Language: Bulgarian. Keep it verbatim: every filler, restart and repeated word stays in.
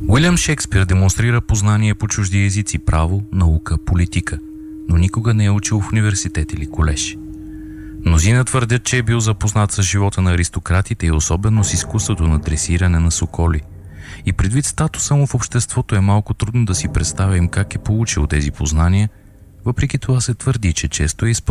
Уилям Шекспир демонстрира познание по чужди езици, право, наука, политика, но никога не е учил в университет или колеж. Мнозина твърдят, че е бил запознат с живота на аристократите и особено с изкуството на дресиране на соколи. И предвид статуса му в обществото е малко трудно да си представим как е получил тези познания, въпреки това се твърди, че често е изпълнявал